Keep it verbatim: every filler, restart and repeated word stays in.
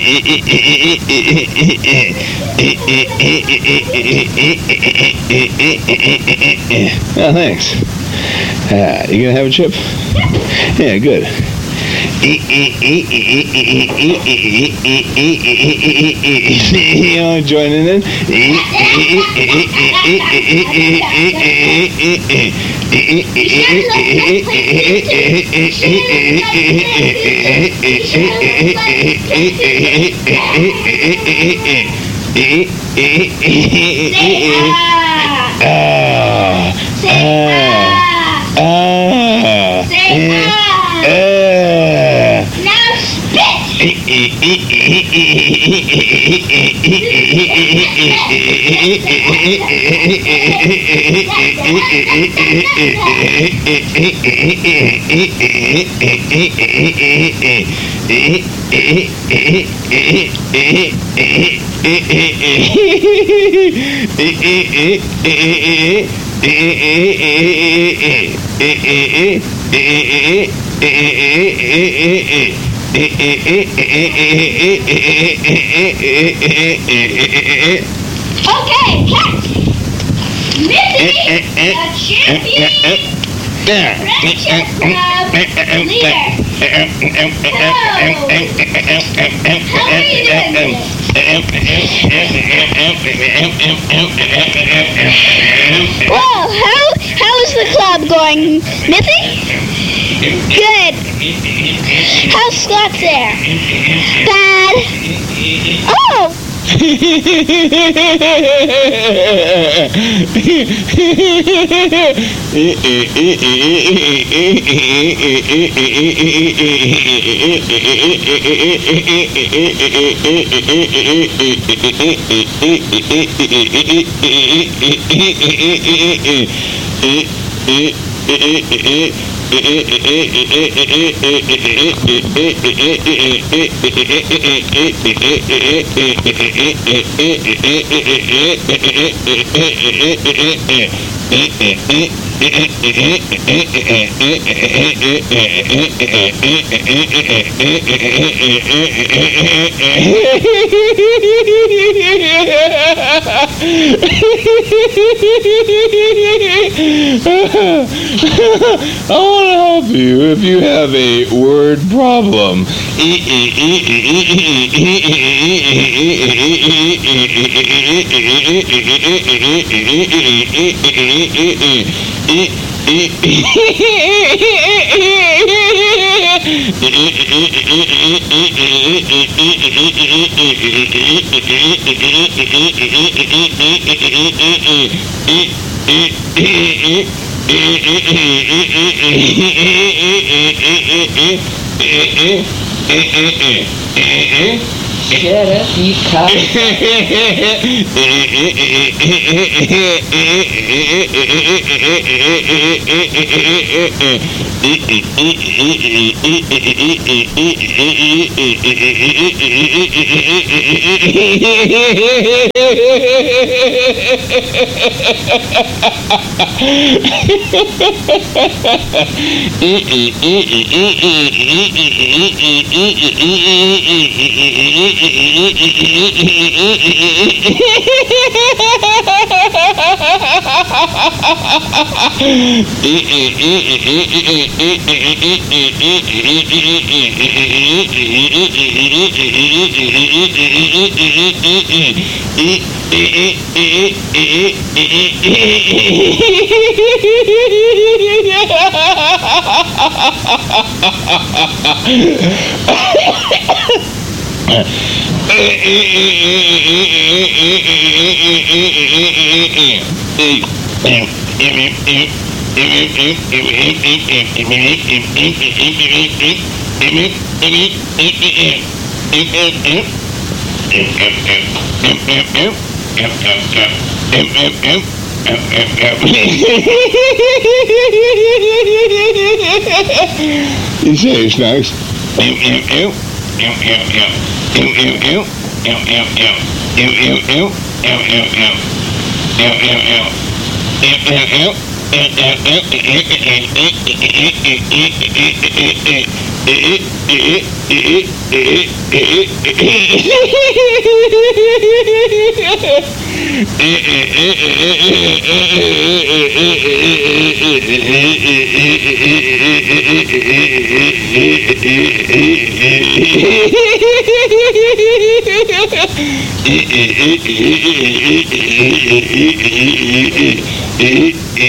Oh, thanks. Uh, you gonna have a chip? Yeah, good. You know, joining in. Ah, ah, ah. Now spit! Okay, catch! Missy, the champion! Friendship Club leader! Well, how how's the club going, Missy? Good. How's Scott there? Bad. Oh! I want to help you if you have a word problem. Shut up, you cock. You say, Snacks?